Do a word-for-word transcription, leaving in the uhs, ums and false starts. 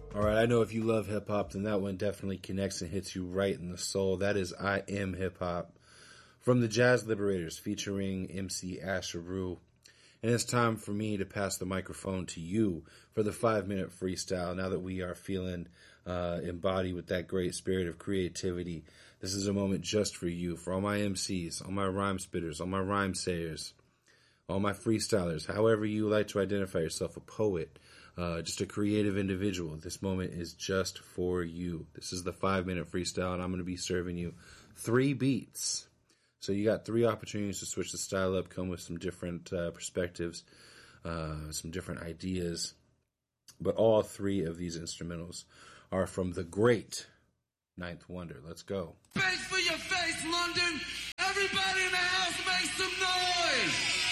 All right, I know if you love hip-hop, then that one definitely connects and hits you right in the soul. That is I Am Hip-Hop from the Jazz Liberators featuring M C Asheru. And it's time for me to pass the microphone to you for the five-minute freestyle. Now that we are feeling uh, embodied with that great spirit of creativity, this is a moment just for you, for all my M Cs, all my rhyme spitters, all my rhyme sayers, all my freestylers, however you like to identify yourself, a poet, uh, just a creative individual. This moment is just for you. This is the five-minute freestyle, and I'm going to be serving you three beats. So you got three opportunities to switch the style up, come with some different uh, perspectives, uh, some different ideas. But all three of these instrumentals are from the great Ninth Wonder. Let's go. Face for your face, London.